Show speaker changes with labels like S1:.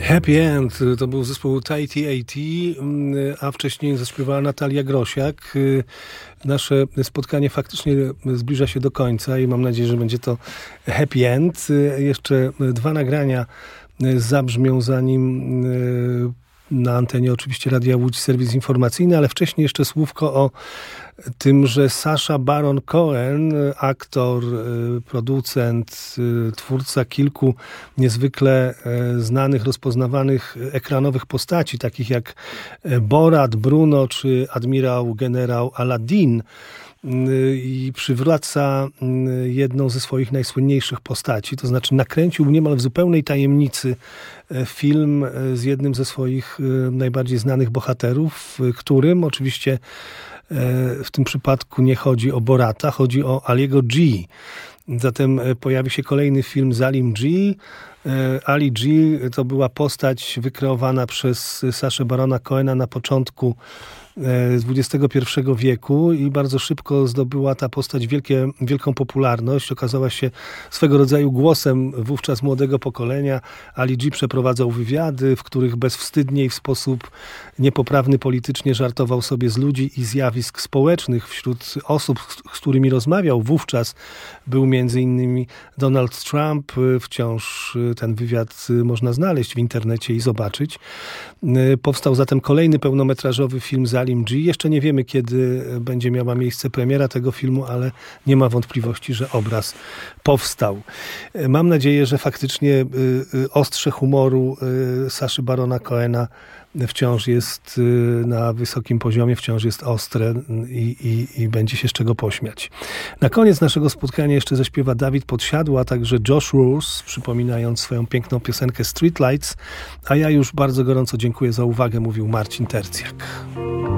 S1: Happy End to był zespół TAT, a wcześniej zaśpiewała Natalia Grosiak. Nasze spotkanie faktycznie zbliża się do końca i mam nadzieję, że będzie to happy end. Jeszcze dwa nagrania zabrzmią, zanim na antenie oczywiście Radia Łódź serwis informacyjny, ale wcześniej jeszcze słówko o tym, że Sacha Baron Cohen, aktor, producent, twórca kilku niezwykle znanych, rozpoznawanych ekranowych postaci, takich jak Borat, Bruno czy admirał generał Aladdin, i przywraca jedną ze swoich najsłynniejszych postaci, to znaczy nakręcił niemal w zupełnej tajemnicy film z jednym ze swoich najbardziej znanych bohaterów, którym oczywiście w tym przypadku nie chodzi o Borata, chodzi o Aliego G. Zatem pojawi się kolejny film z Alim G. Ali G to była postać wykreowana przez Saszę Barona Cohena na początku XXI wieku i bardzo szybko zdobyła ta postać wielką popularność. Okazała się swego rodzaju głosem wówczas młodego pokolenia. Ali G przeprowadzał wywiady, w których bezwstydnie i w sposób niepoprawny politycznie żartował sobie z ludzi i zjawisk społecznych. Wśród osób, z którymi rozmawiał wówczas, był między innymi Donald Trump. Wciąż ten wywiad można znaleźć w internecie i zobaczyć. Powstał zatem kolejny pełnometrażowy film z Alim G. Jeszcze nie wiemy, kiedy będzie miała miejsce premiera tego filmu, ale nie ma wątpliwości, że obraz powstał. Mam nadzieję, że faktycznie ostrze humoru Saszy Barona Cohena wciąż jest na wysokim poziomie, wciąż jest ostre i będzie się z czego pośmiać. Na koniec naszego spotkania jeszcze zaśpiewa Dawid Podsiadło, a także Josh Roos, przypominając swoją piękną piosenkę Streetlights, a ja już bardzo gorąco dziękuję za uwagę, mówił Marcin Tercjak.